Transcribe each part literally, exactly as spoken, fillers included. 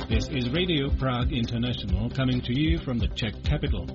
This is Radio Prague International coming to you from the Czech capital.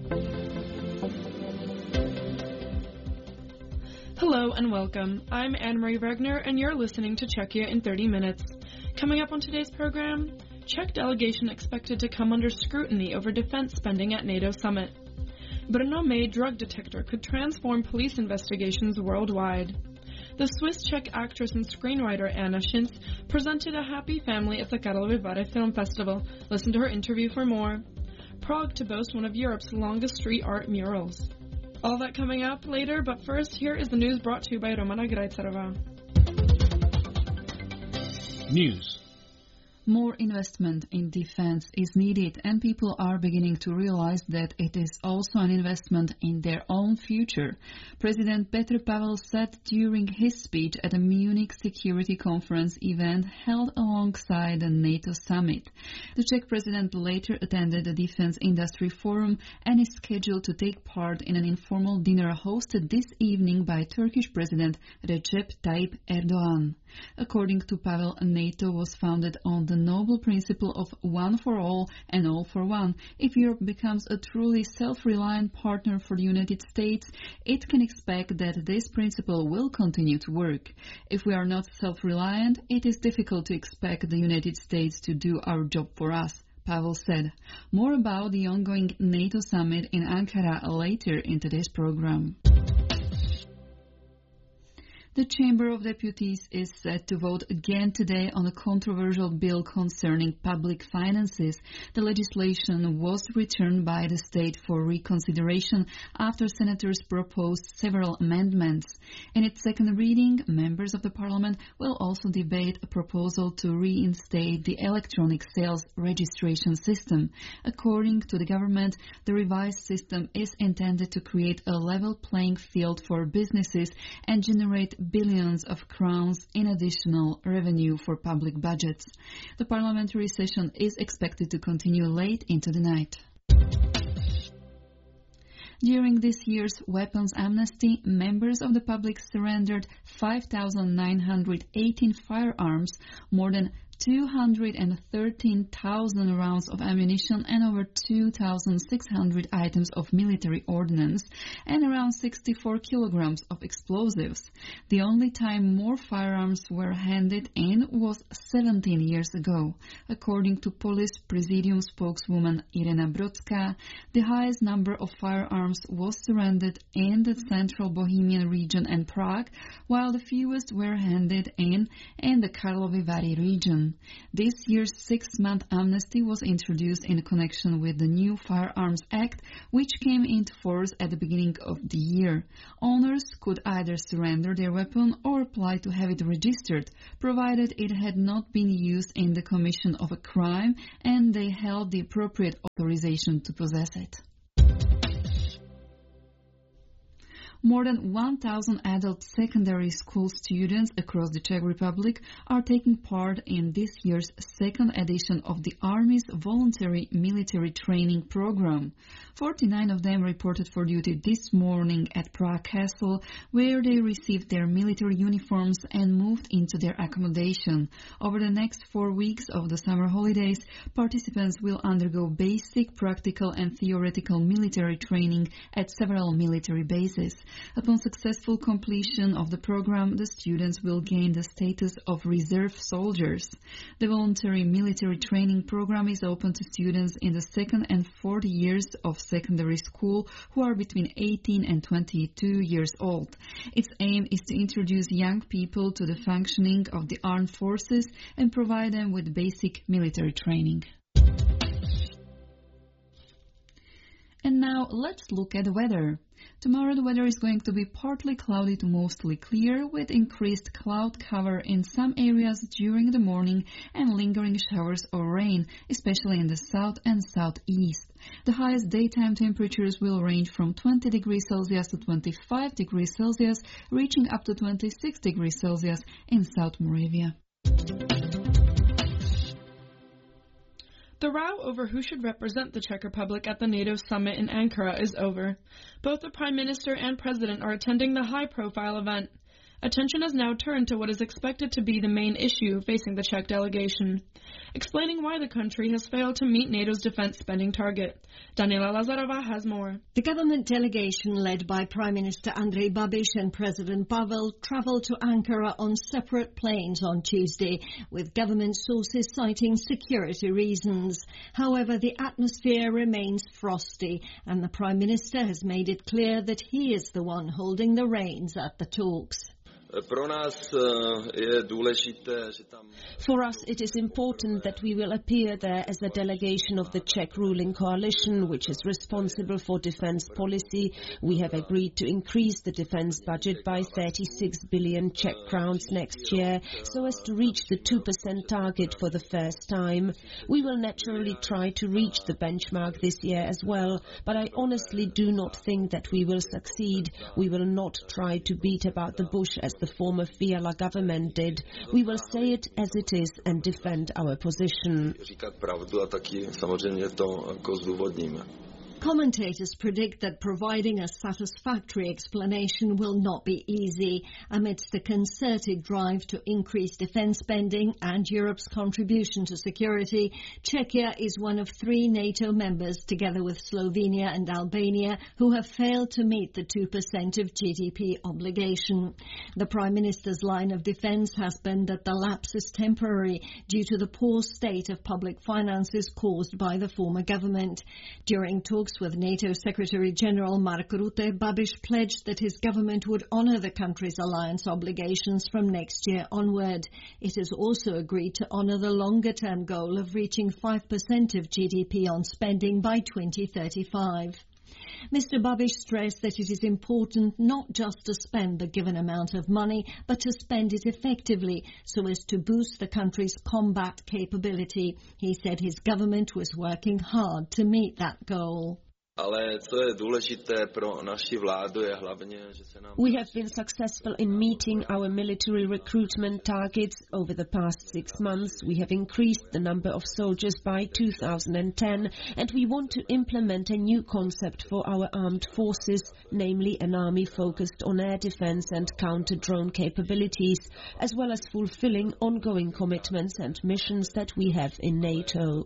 Hello and welcome. I'm Anne-Marie Wagner and you're listening to Czechia in thirty minutes. Coming up on today's program, Czech delegation expected to come under scrutiny over defense spending at NATO summit. Brno-made drug detector could transform police investigations worldwide. The Swiss-Czech actress and screenwriter Anna Schinz presented a happy family at the Karlovy Vary Film Festival. Listen to her interview for more. Prague to boast one of Europe's longest street art murals. All that coming up later, but first, here is the news brought to you by Romana Grajcerová. News. More investment in defense is needed, and people are beginning to realize that it is also an investment in their own future. President Petr Pavel said during his speech at a Munich Security Conference event held alongside the NATO summit. The Czech president later attended the Defense Industry Forum and is scheduled to take part in an informal dinner hosted this evening by Turkish President Recep Tayyip Erdogan. According to Pavel, NATO was founded on the noble principle of one for all and all for one. If Europe becomes a truly self-reliant partner for the United States, it can expect that this principle will continue to work. If we are not self-reliant, it is difficult to expect the United States to do our job for us, Pavel said. More about the ongoing NATO summit in Ankara later in today's program. The Chamber of Deputies is set to vote again today on a controversial bill concerning public finances. The legislation was returned by the state for reconsideration after senators proposed several amendments. In its second reading, members of the parliament will also debate a proposal to reinstate the electronic sales registration system. According to the government, the revised system is intended to create a level playing field for businesses and generate billions of crowns in additional revenue for public budgets. The parliamentary session is expected to continue late into the night. During this year's weapons amnesty, members of the public surrendered five thousand nine hundred eighteen firearms, more than two hundred thirteen thousand rounds of ammunition and over two thousand six hundred items of military ordnance and around sixty-four kilograms of explosives. The only time more firearms were handed in was seventeen years ago. According to Police Presidium spokeswoman Irena Brodská, the highest number of firearms was surrendered in the central Bohemian region and Prague, while the fewest were handed in in the Karlovy Vary region. This year's six-month amnesty was introduced in connection with the new Firearms Act, which came into force at the beginning of the year. Owners could either surrender their weapon or apply to have it registered, provided it had not been used in the commission of a crime and they held the appropriate authorization to possess it. More than one thousand adult secondary school students across the Czech Republic are taking part in this year's second edition of the Army's voluntary military training program. forty-nine of them reported for duty this morning at Prague Castle, where they received their military uniforms and moved into their accommodation. Over the next four weeks of the summer holidays, participants will undergo basic, practical and theoretical military training at several military bases. Upon successful completion of the program, the students will gain the status of reserve soldiers. The voluntary military training program is open to students in the second and fourth years of secondary school who are between eighteen and twenty-two years old. Its aim is to introduce young people to the functioning of the armed forces and provide them with basic military training. And now let's look at the weather. Tomorrow the weather is going to be partly cloudy to mostly clear, with increased cloud cover in some areas during the morning and lingering showers or rain, especially in the south and southeast. The highest daytime temperatures will range from twenty degrees Celsius to twenty-five degrees Celsius, reaching up to twenty-six degrees Celsius in South Moravia. The row over who should represent the Czech Republic at the NATO summit in Ankara is over. Both the Prime Minister and President are attending the high-profile event. Attention has now turned to what is expected to be the main issue facing the Czech delegation. explaining why the country has failed to meet NATO's defense spending target. Daniela Lazarova has more. The government delegation led by Prime Minister Andrej Babiš and President Pavel travelled to Ankara on separate planes on Tuesday, with government sources citing security reasons. However, the atmosphere remains frosty, and the Prime Minister has made it clear that he is the one holding the reins at the talks. For us, it is important that we will appear there as a delegation of the Czech ruling coalition, which is responsible for defense policy. We have agreed to increase the defense budget by thirty-six billion Czech crowns next year, so as to reach the two percent target for the first time. We will naturally try to reach the benchmark this year as well, but I honestly do not think that we will succeed. We will not try to beat about the bush as the former Fiala government did. We will say it as it is and defend our position. Commentators predict that providing a satisfactory explanation will not be easy amidst the concerted drive to increase defence spending and Europe's contribution to security. Czechia is one of three NATO members, together with Slovenia and Albania, who have failed to meet the two percent of G D P obligation. The Prime Minister's line of defence has been that the lapse is temporary due to the poor state of public finances caused by the former government. During talks with NATO Secretary-General Mark Rutte, Babiš pledged that his government would honour the country's alliance obligations from next year onward. It has also agreed to honour the longer-term goal of reaching five percent of G D P on spending by twenty thirty-five. Mister Babiš stressed that it is important not just to spend the given amount of money, but to spend it effectively so as to boost the country's combat capability. He said his government was working hard to meet that goal. We have been successful in meeting our military recruitment targets. Over the past six months, we have increased the number of soldiers by two thousand ten, and we want to implement a new concept for our armed forces, namely an army focused on air defense and counter-drone capabilities, as well as fulfilling ongoing commitments and missions that we have in NATO.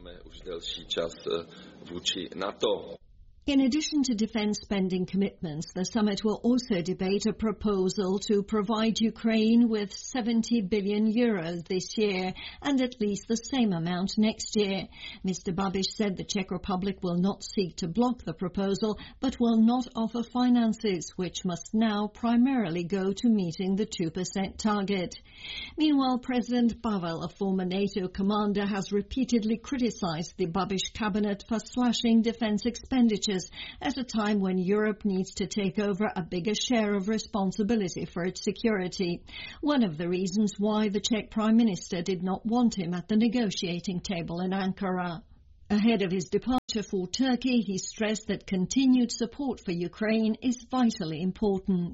In addition to defence spending commitments, the summit will also debate a proposal to provide Ukraine with seventy billion euros this year and at least the same amount next year. Mister Babiš said the Czech Republic will not seek to block the proposal, but will not offer finances, which must now primarily go to meeting the two percent target. Meanwhile, President Pavel, a former NATO commander, has repeatedly criticised the Babiš cabinet for slashing defence expenditure at a time when Europe needs to take over a bigger share of responsibility for its security. One of the reasons why the Czech Prime Minister did not want him at the negotiating table in Ankara. Ahead of his departure for Turkey, he stressed that continued support for Ukraine is vitally important.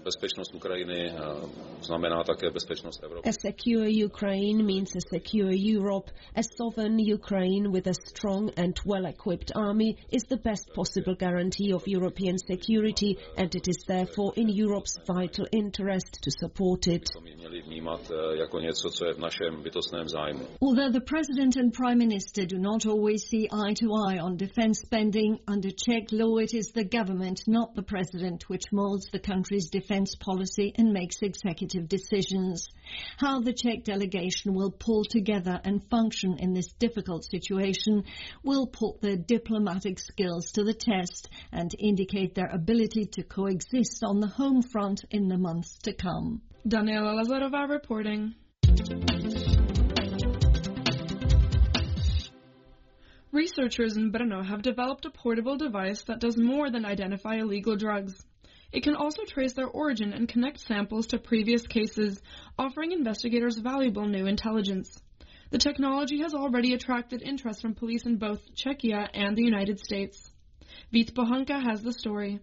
A secure Ukraine means a secure Europe. A sovereign Ukraine with a strong and well-equipped army is the best possible guarantee of European security, and it is therefore in Europe's vital interest to support it. Although the President and Prime Minister do not always see eye to eye on defence spending, under Czech law it is the government, not the President, which moulds the country's defence policy and makes executive decisions. How the Czech delegation will pull together and function in this difficult situation will put their diplomatic skills to the test and indicate their ability to coexist on the home front in the months to come. Daniela Lazarova reporting. Researchers in Brno have developed a portable device that does more than identify illegal drugs. It can also trace their origin and connect samples to previous cases, offering investigators valuable new intelligence. The technology has already attracted interest from police in both Czechia and the United States. Vít Pohanka has the story.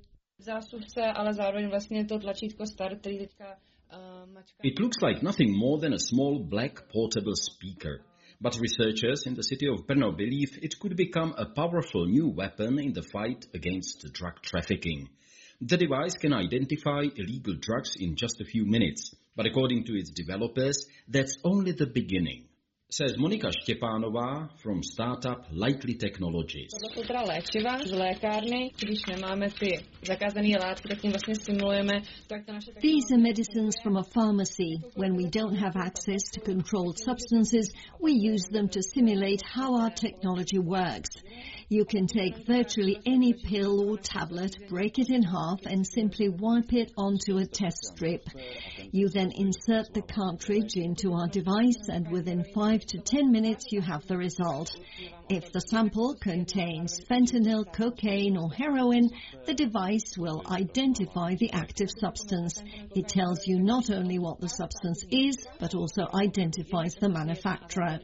It looks like nothing more than a small black portable speaker. But researchers in the city of Brno believe it could become a powerful new weapon in the fight against drug trafficking. The device can identify illegal drugs in just a few minutes, but according to its developers, that's only the beginning. says Monika Štěpánová from startup Likely Technologies. To jsou teda léčiva z lékárny, když nemáme ty zakázané látky, tak tím vlastně simulujeme to, jak ta naše... These are medicines from a pharmacy. When we don't have access to controlled substances, we use them to simulate how our technology works. You can take virtually any pill or tablet, break it in half and simply wipe it onto a test strip. You then insert the cartridge into our device and within five to ten minutes you have the result. If the sample contains fentanyl, cocaine or heroin, the device will identify the active substance. It tells you not only what the substance is, but also identifies the manufacturer.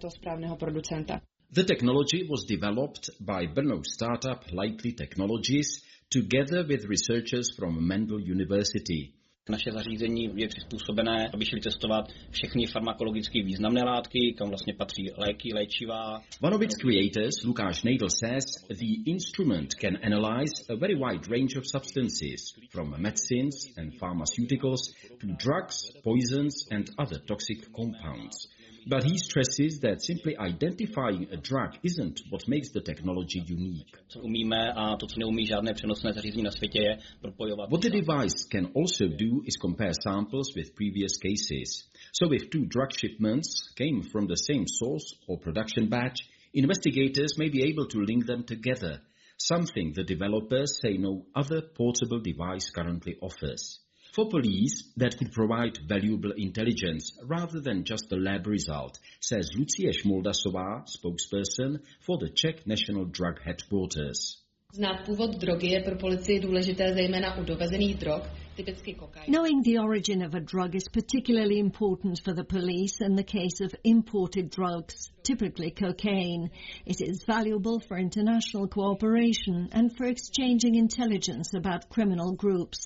The technology was developed by Brno startup Likely Technologies together with researchers from Mendel University. Naše zařízení je přizpůsobené, aby šli testovat všechny farmakologicky významné látky, kam vlastně patří léky, léčiva. One of its creators, Lukáš Nejdl, says the instrument can analyze a very wide range of substances, from medicines and pharmaceuticals to drugs, poisons and other toxic compounds. But he stresses that simply identifying a drug isn't what makes the technology unique. Co umíme a to, co neumí žádné přenosné zařízení na světě, je propojovat. What the device can also do is compare samples with previous cases. So if two drug shipments came from the same source or production batch, investigators may be able to link them together, something the developers say no other portable device currently offers. For police, that could provide valuable intelligence rather than just a lab result, says Lucie Šmoldasová, spokesperson for the Czech National Drug Headquarters. Znát původ drogy je pro policii důležité zejména u dovezených drog, typicky kokain. Knowing the origin of a drug is particularly important for the police in the case of imported drugs, typically cocaine. It is valuable for international cooperation and for exchanging intelligence about criminal groups.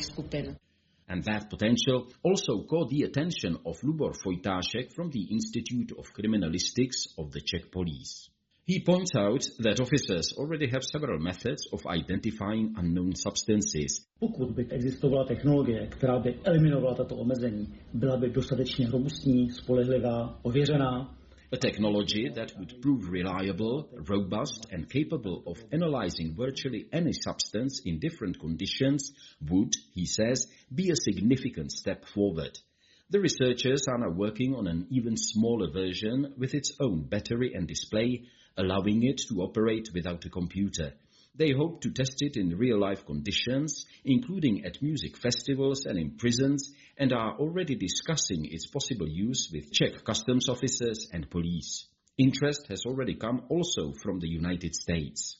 And that potential also caught the attention of Lubor Vojtášek from the Institute of Criminalistics of the Czech Police. He points out that officers already have several methods of identifying unknown substances. Pokud by existovala technologie, která by eliminovala tato omezení, byla by dostatečně robustní, spolehlivá, ověřená. A technology that would prove reliable, robust and capable of analyzing virtually any substance in different conditions would, he says, be a significant step forward. The researchers are now working on an even smaller version with its own battery and display, allowing it to operate without a computer. They hope to test it in real-life conditions, including at music festivals and in prisons, and are already discussing its possible use with Czech customs officers and police. Interest has already come also from the United States.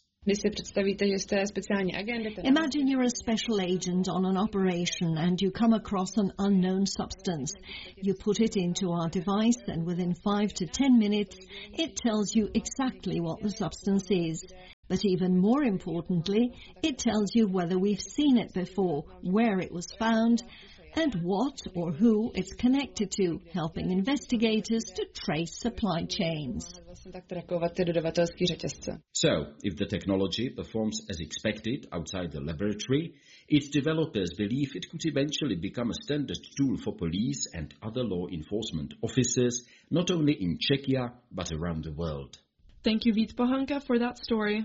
Imagine you're a special agent on an operation and you come across an unknown substance. You put it into our device and within five to ten minutes it tells you exactly what the substance is. But even more importantly, it tells you whether we've seen it before, where it was found, and what or who it's connected to, helping investigators to trace supply chains. So, if the technology performs as expected outside the laboratory, its developers believe it could eventually become a standard tool for police and other law enforcement officers, not only in Czechia, but around the world. Thank you, Vít Pohanka, for that story.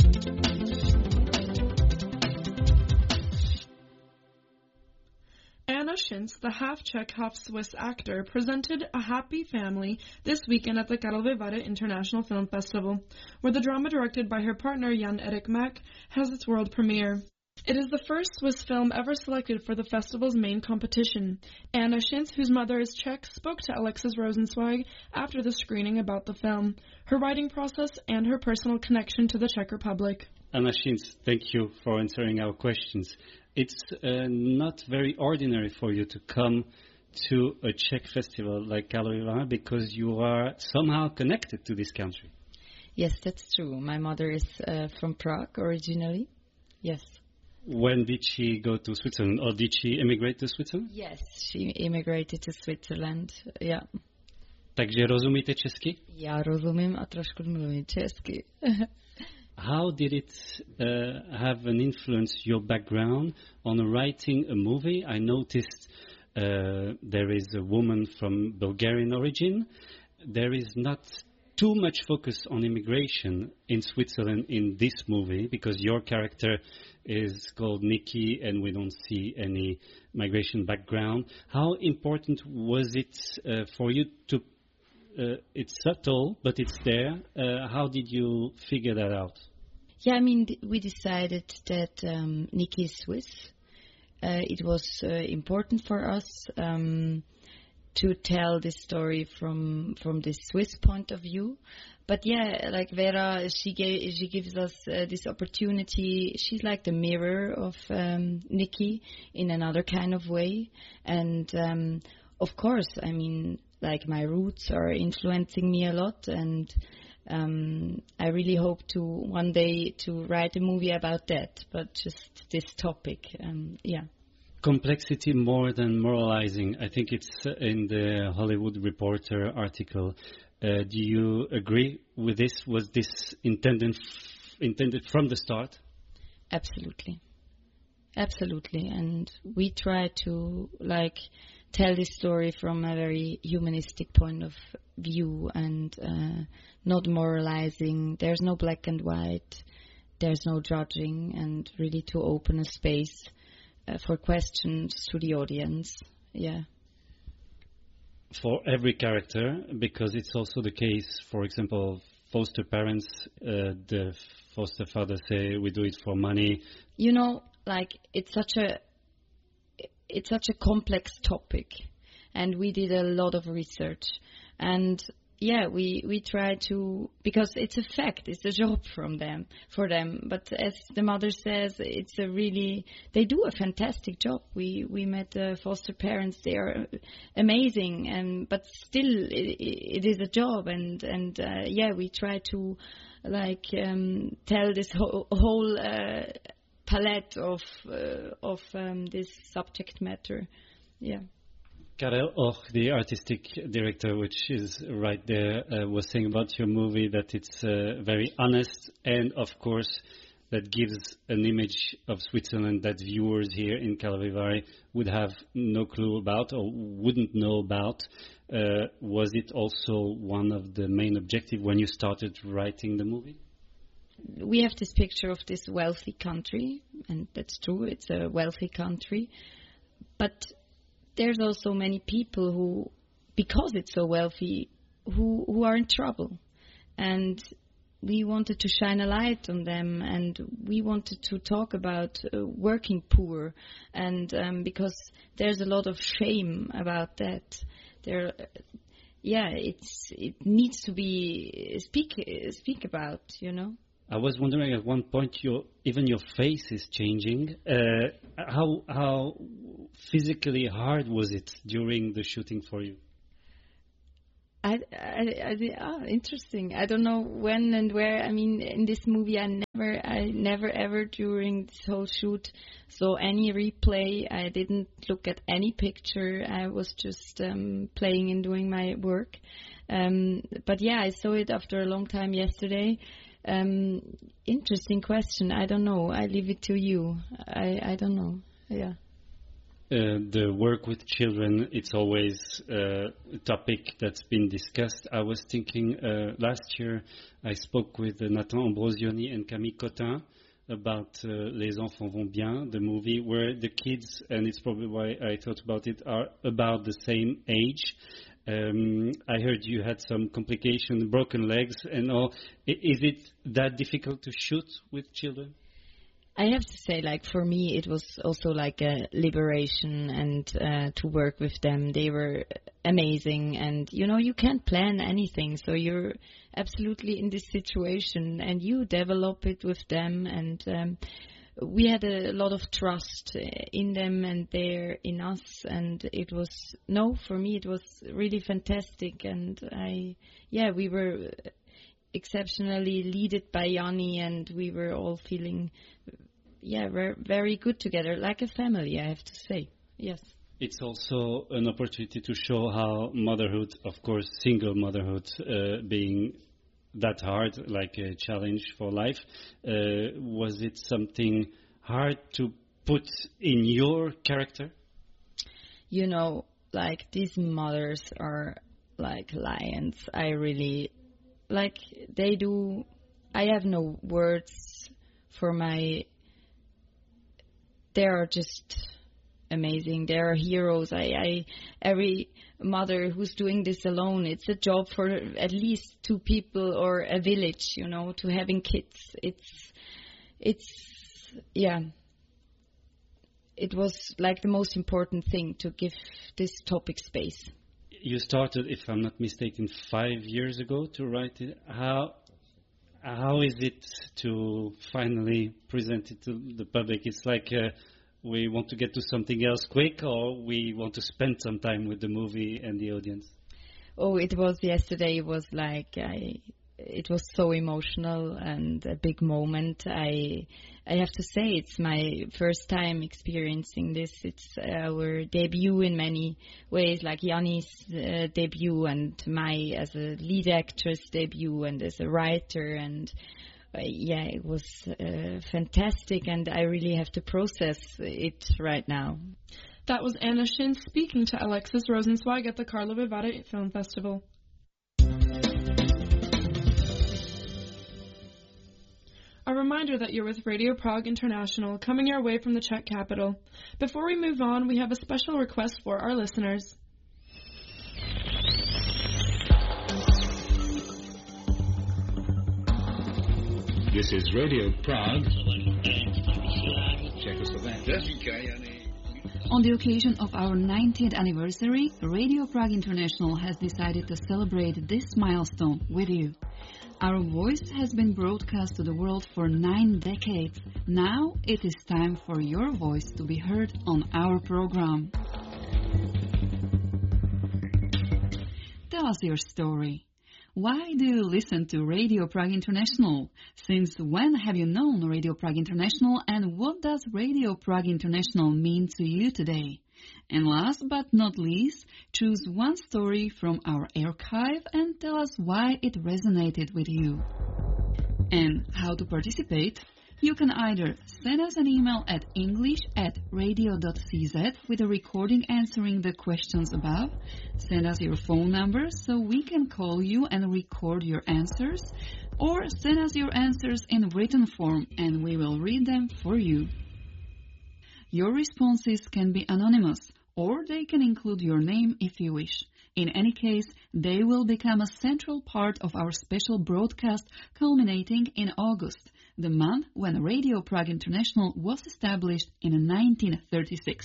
Anna Schinz, the half-Czech, half-Swiss actor, presented A Happy Family this weekend at the Karlovy Vary International Film Festival, where the drama directed by her partner Jan-Erik Mack has its world premiere. It is the first Swiss film ever selected for the festival's main competition. Anna Schinz, whose mother is Czech, spoke to Alexis Rosenzweig after the screening about the film, her writing process, and her personal connection to the Czech Republic. Anna Schinz, thank you for answering our questions. It's uh, not very ordinary for you to come to a Czech festival like Karlovy Vary because you are somehow connected to this country. Yes, that's true. My mother is uh, from Prague originally. Yes. When did she go to Switzerland, or did she immigrate to Switzerland? Yes, she immigrated to Switzerland, yeah. Takže rozumíte česky? Já rozumím a trošku mluvím česky. How did it uh, have an influence, your background, on writing a movie? I noticed uh, there is a woman from Bulgarian origin, there is not too much focus on immigration in Switzerland in this movie, because your character is called Nikki and we don't see any migration background. How important was it uh, for you to, uh, it's subtle, but it's there. Uh, how did you figure that out? Yeah, I mean, th- we decided that um, Nikki is Swiss. Uh, it was uh, important for us um, to tell this story from from this Swiss point of view. But yeah, like Vera, she gave, she gives us uh, this opportunity. She's like the mirror of um, Nikki in another kind of way. And um, of course, I mean, like my roots are influencing me a lot, and um, I really hope to one day to write a movie about that, but just this topic, um, yeah. Complexity more than moralizing. I think it's in the Hollywood Reporter article. Uh, do you agree with this? Was this intended intended from the start? Absolutely, absolutely. And we try to like tell this story from a very humanistic point of view and uh, not moralizing. There's no black and white. There's no judging, and really to open a space uh, for questions to the audience. Yeah. For every character, because it's also the case, for example, foster parents, uh, the foster fathers say we do it for money. You know, like it's such a it's such a complex topic, and we did a lot of research, and yeah, we we try to, because it's a fact, it's a job from them for them. But as the mother says, it's a really, they do a fantastic job. We we met the foster parents; they are amazing, and but still, it, it is a job, and and uh, yeah, we try to like um, tell this whole, whole uh, palette of uh, of um, this subject matter, yeah. Karel Och, the artistic director, which is right there, uh, was saying about your movie that it's uh, very honest, and of course that gives an image of Switzerland that viewers here in Calavivare would have no clue about or wouldn't know about. Uh, was it also one of the main objectives when you started writing the movie? We have this picture of this wealthy country, and that's true, it's a wealthy country, but there's also many people who, because it's so wealthy, who who are in trouble. And we wanted to shine a light on them, and we wanted to talk about uh, working poor, and um, because there's a lot of shame about that. There, yeah, it's it needs to be speak speak about, you know. I was wondering at one point, your even your face is changing. Uh, how how physically hard was it during the shooting for you? I, I, I, oh, interesting. I don't know when and where. I mean, in this movie, I never, I never ever during this whole shoot saw any replay. I didn't look at any picture. I was just um, playing and doing my work. Um, but yeah, I saw it after a long time yesterday. Um, interesting question. I don't know. I leave it to you. I, I don't know. Yeah. Uh, the work with children, it's always uh, a topic that's been discussed. I was thinking uh, last year I spoke with uh, Nathan Ambrosioni and Camille Cotin about uh, Les Enfants Vont Bien, the movie where the kids, and it's probably why I thought about it, are about the same age. Um, I heard you had some complications, broken legs and all. I, is it that difficult to shoot with children? I have to say, like, for me, it was also like a liberation, and uh, to work with them. They were amazing, and, you know, you can't plan anything, so you're absolutely in this situation, and you develop it with them, and um, we had a lot of trust in them, and they're in us, and it was, no, for me, it was really fantastic, and I, yeah, we were exceptionally leaded by Yanni, and we were all feeling, yeah, we're very good together, like a family, I have to say. Yes. It's also an opportunity to show how motherhood, of course, single motherhood, uh, being that hard, like a challenge for life. Uh, was it something hard to put in your character? You know, like, these mothers are like lions. I really, like, they do, I have no words for my, they are just amazing. They are heroes. I, I, every mother who's doing this alone, it's a job for at least two people or a village, you know, to having kids. It's, it's, yeah. It was like the most important thing to give this topic space. You started, if I'm not mistaken, five years ago to write it. How how is it to finally present it to the public? It's like uh, we want to get to something else quick, or we want to spend some time with the movie and the audience? Oh, it was yesterday. It was like I. It was so emotional and a big moment. I I have to say it's my first time experiencing this. It's our debut in many ways, like Yanni's uh, debut and my as a lead actress debut and as a writer. And uh, yeah, it was uh, fantastic, and I really have to process it right now. That was Anna Shin speaking to Alexis Rosenzweig at the Karlovy Vary Film Festival. A reminder that you're with Radio Prague International, coming your way from the Czech capital. Before we move on, we have a special request for our listeners. This is Radio Prague. On the occasion of our ninetieth anniversary, Radio Prague International has decided to celebrate this milestone with you. Our voice has been broadcast to the world for nine decades. Now it is time for your voice to be heard on our program. Tell us your story. Why do you listen to Radio Prague International? Since when have you known Radio Prague International, and what does Radio Prague International mean to you today? And last but not least, choose one story from our archive and tell us why it resonated with you. And how to participate? You can either send us an email at english at radio dot c z with a recording answering the questions above, send us your phone number so we can call you and record your answers, or send us your answers in written form and we will read them for you. Your responses can be anonymous, or they can include your name if you wish. In any case, they will become a central part of our special broadcast culminating in August, the month when Radio Prague International was established in nineteen thirty-six.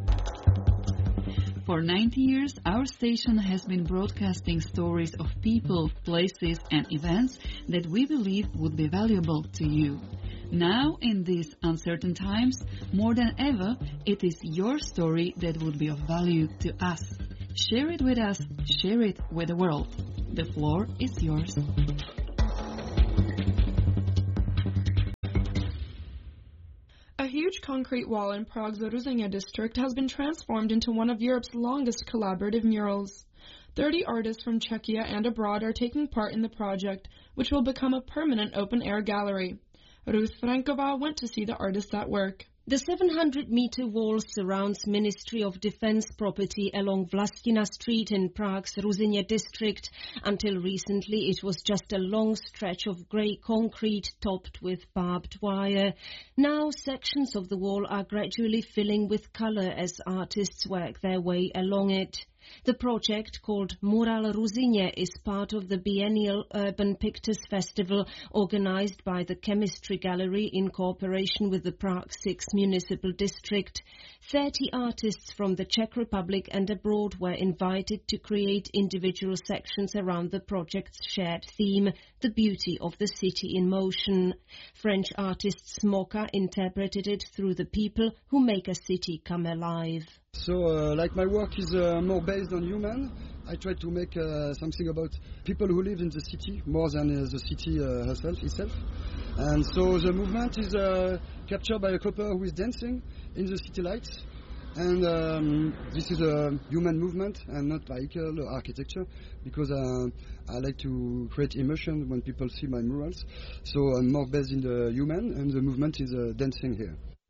For ninety years, our station has been broadcasting stories of people, places and events that we believe would be valuable to you. Now, in these uncertain times, more than ever, it is your story that would be of value to us. Share it with us, share it with the world. The floor is yours. A huge concrete wall in Prague's Ruzyně district has been transformed into one of Europe's longest collaborative murals. Thirty artists from Czechia and abroad are taking part in the project, which will become a permanent open-air gallery. Ruth Franková went to see the artists at work. The seven hundred meter wall surrounds Ministry of Defense property along Vlastina Street in Prague's Ruzyně district. Until recently, it was just a long stretch of grey concrete topped with barbed wire. Now, sections of the wall are gradually filling with colour as artists work their way along it. The project, called Mural Ruzyně, is part of the biennial Urban Pictures Festival organised by the Chemistry Gallery in cooperation with the Prague sixth Municipal District. Thirty artists from the Czech Republic and abroad were invited to create individual sections around the project's shared theme, the beauty of the city in motion. French artist Smoka interpreted it through the people who make a city come alive. So, uh, like my work is uh, more based on human, I try to make uh, something about people who live in the city more than uh, the city uh, herself, itself. And so the movement is uh, captured by a couple who is dancing in the city lights. And um, this is a human movement and not vehicle or architecture, because uh, I like to create emotion when people see my murals. So I'm more based in the human, and the movement is uh, dancing here.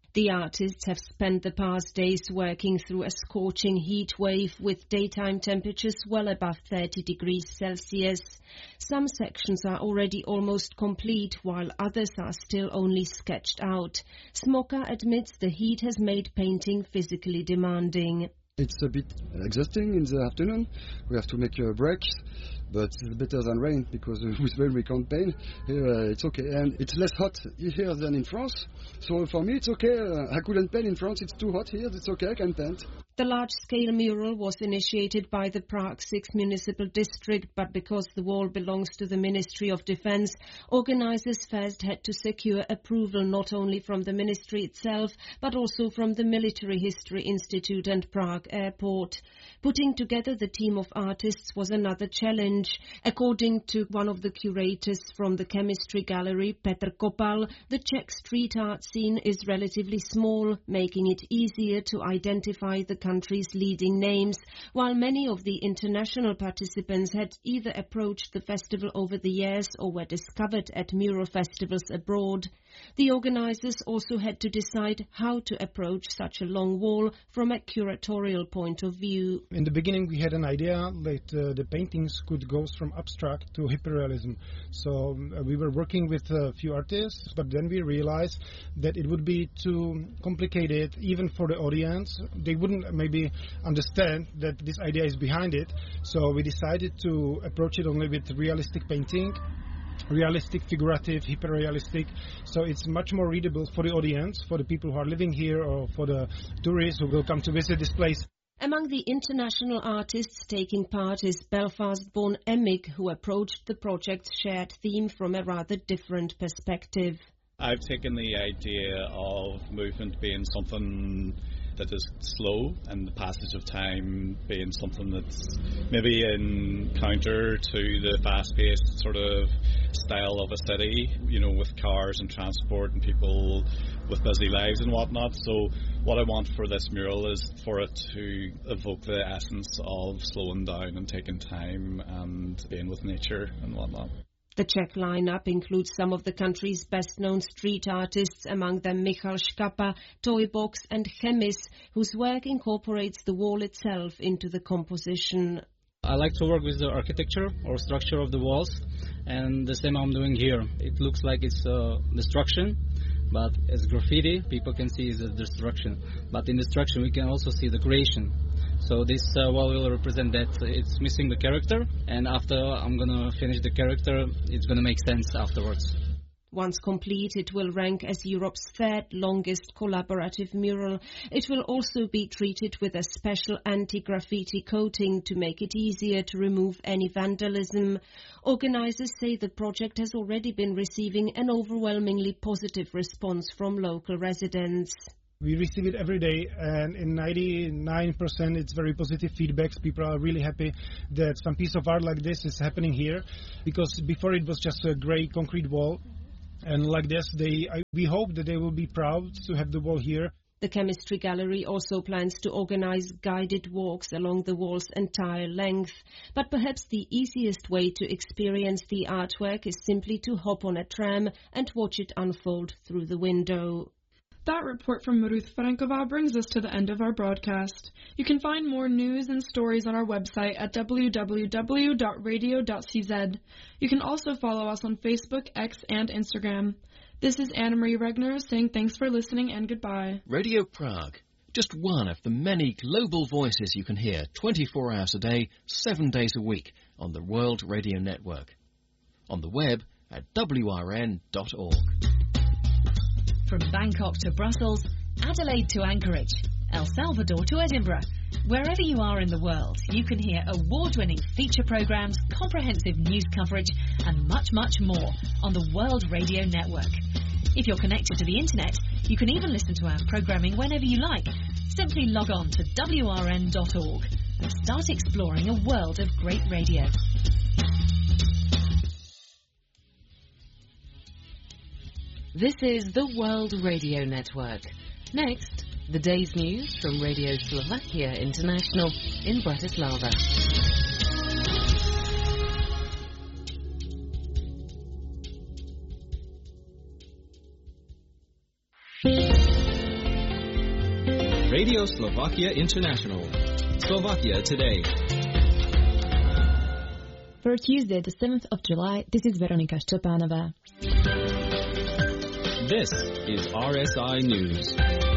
The artists have spent the past days working through a scorching heat wave with daytime temperatures well above thirty degrees Celsius. Some sections are already almost complete, while others are still only sketched out. Smoka admits the heat has made painting physically demanding. It's a bit exhausting in the afternoon. We have to make uh, breaks. But it's better than rain, because with rain we can't paint. Here uh, it's okay, and it's less hot here than in France. So for me it's okay. Uh, I couldn't paint in France, it's too hot here, it's okay, I can paint. The large-scale mural was initiated by the Prague sixth Municipal District, but because the wall belongs to the Ministry of Defense, organizers first had to secure approval not only from the ministry itself, but also from the Military History Institute and Prague Airport. Putting together the team of artists was another challenge. According to one of the curators from the Chemistry Gallery, Petr Kopal, the Czech street art scene is relatively small, making it easier to identify the country's leading names, while many of the international participants had either approached the festival over the years or were discovered at mural festivals abroad. The organizers also had to decide how to approach such a long wall from a curatorial point of view. In the beginning we had an idea that uh, the paintings could go from abstract to hyperrealism. So uh, we were working with a few artists, but then we realized that it would be too complicated even for the audience. They wouldn't maybe understand that this idea is behind it. So we decided to approach it only with realistic painting. Realistic, figurative, hyper-realistic, so it's much more readable for the audience, for the people who are living here or for the tourists who will come to visit this place. Among the international artists taking part is Belfast-born Emig, who approached the project's shared theme from a rather different perspective. I've taken the idea of movement being something that is slow, and the passage of time being something that's maybe in counter to the fast-paced sort of style of a city, you know, with cars and transport and people with busy lives and whatnot. So what I want for this mural is for it to evoke the essence of slowing down and taking time and being with nature and whatnot. The Czech lineup includes some of the country's best-known street artists, among them Michal Škapa, Toybox and Chemis, whose work incorporates the wall itself into the composition. I like to work with the architecture or structure of the walls, and the same I'm doing here. It looks like it's uh, destruction, but as graffiti, people can see the destruction. But in destruction, we can also see the creation. So this uh, wall will represent that it's missing the character, and after I'm going to finish the character, it's going to make sense afterwards. Once complete, it will rank as Europe's third longest collaborative mural. It will also be treated with a special anti-graffiti coating to make it easier to remove any vandalism. Organizers say the project has already been receiving an overwhelmingly positive response from local residents. We receive it every day, and in ninety-nine percent it's very positive feedbacks. People are really happy that some piece of art like this is happening here, because before it was just a grey concrete wall, and like this, they I, we hope that they will be proud to have the wall here. The Chemistry Gallery also plans to organize guided walks along the wall's entire length. But perhaps the easiest way to experience the artwork is simply to hop on a tram and watch it unfold through the window. That report from Ruth Frankova brings us to the end of our broadcast. You can find more news and stories on our website at w w w dot radio dot c z. You can also follow us on Facebook, X, and Instagram. This is Anna-Marie Regner saying thanks for listening and goodbye. Radio Prague, just one of the many global voices you can hear twenty-four hours a day, seven days a week on the World Radio Network. On the web at w r n dot org. From Bangkok to Brussels, Adelaide to Anchorage, El Salvador to Edinburgh. Wherever you are in the world, you can hear award-winning feature programs, comprehensive news coverage, and much, much more on the World Radio Network. If you're connected to the internet, you can even listen to our programming whenever you like. Simply log on to w r n dot org and start exploring a world of great radio. This is the World Radio Network. Next, the day's news from Radio Slovakia International in Bratislava. Radio Slovakia International. Slovakia Today. For Tuesday, the seventh of July, this is Veronika Szczepanova. This is R S I News.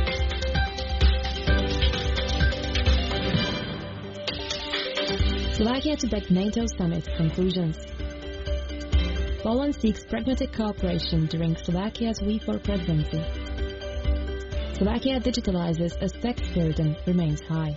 Slovakia to back NATO summit conclusions. Poland seeks pragmatic cooperation during Slovakia's V four presidency. Slovakia digitalizes as tax burden remains high.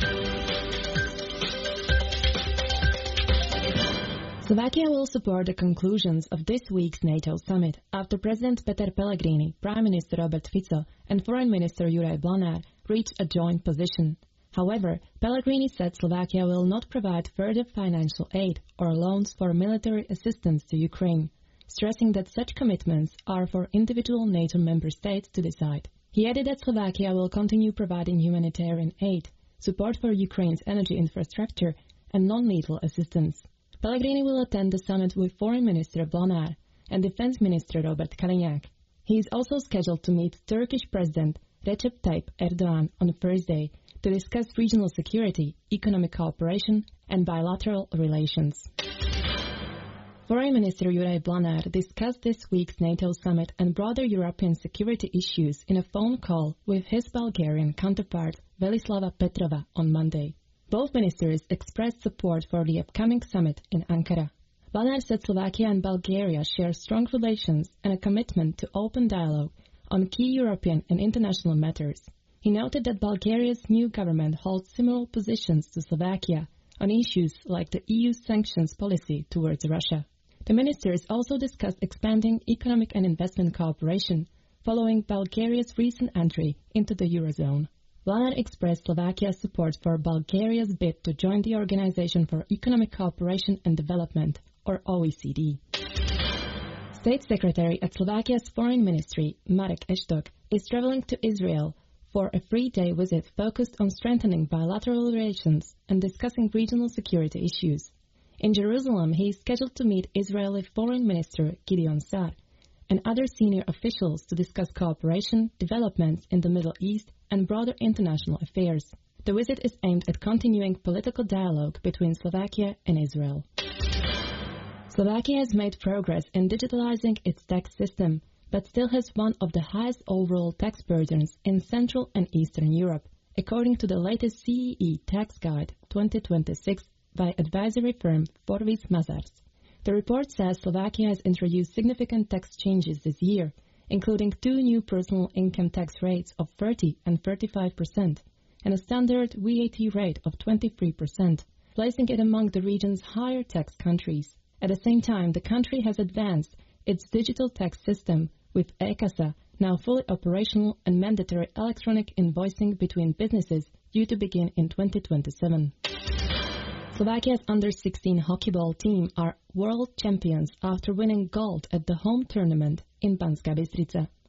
Slovakia will support the conclusions of this week's NATO summit after President Peter Pellegrini, Prime Minister Robert Fico, and Foreign Minister Juraj Blanár reached a joint position. However, Pellegrini said Slovakia will not provide further financial aid or loans for military assistance to Ukraine, stressing that such commitments are for individual NATO member states to decide. He added that Slovakia will continue providing humanitarian aid, support for Ukraine's energy infrastructure, and non-lethal assistance. Pellegrini will attend the summit with Foreign Minister Blanár and Defense Minister Robert Kaliňák. He is also scheduled to meet Turkish President Recep Tayyip Erdogan on Thursday to discuss regional security, economic cooperation, and bilateral relations. Foreign Minister Juraj Blanár discussed this week's NATO summit and broader European security issues in a phone call with his Bulgarian counterpart Velislava Petrova on Monday. Both ministers expressed support for the upcoming summit in Ankara. Blanár said Slovakia and Bulgaria share strong relations and a commitment to open dialogue on key European and international matters. He noted that Bulgaria's new government holds similar positions to Slovakia on issues like the E U sanctions policy towards Russia. The ministers also discussed expanding economic and investment cooperation following Bulgaria's recent entry into the Eurozone. Blanár expressed Slovakia's support for Bulgaria's bid to join the Organization for Economic Cooperation and Development, or O E C D. State Secretary at Slovakia's Foreign Ministry, Marek Eštok, is traveling to Israel for a three-day visit focused on strengthening bilateral relations and discussing regional security issues. In Jerusalem, he is scheduled to meet Israeli Foreign Minister Gideon Sa'ar and other senior officials to discuss cooperation, developments in the Middle East, and broader international affairs. The visit is aimed at continuing political dialogue between Slovakia and Israel. Slovakia has made progress in digitalizing its tax system, but still has one of the highest overall tax burdens in Central and Eastern Europe, according to the latest C E E Tax Guide twenty twenty-six by advisory firm Forvis Mazars. The report says Slovakia has introduced significant tax changes this year, including two new personal income tax rates of thirty and thirty-five percent, and a standard V A T rate of twenty-three percent, placing it among the region's higher tax countries. At the same time, the country has advanced its digital tax system, with e-Kassa now fully operational and mandatory electronic invoicing between businesses due to begin in twenty twenty-seven. Slovakia's under sixteen hockey ball team are world champions after winning gold at the home tournament in Banská Bystrica.